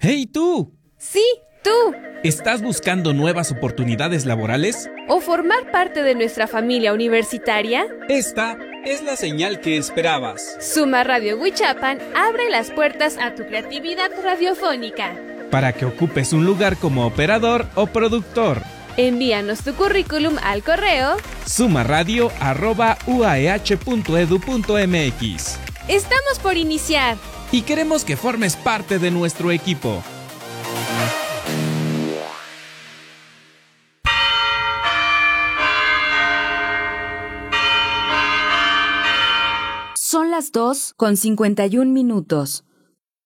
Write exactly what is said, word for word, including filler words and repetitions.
¡Hey tú! Sí, tú. ¿Estás buscando nuevas oportunidades laborales? ¿O formar parte de nuestra familia universitaria? Esta es la señal que esperabas. Suma Radio Huichapan abre las puertas a tu creatividad radiofónica. Para que ocupes un lugar como operador o productor. Envíanos tu currículum al correo sumaradio arroba u a e h punto e d u punto m x. Estamos por iniciar. Y queremos que formes parte de nuestro equipo. Son las dos con cincuenta y un minutos.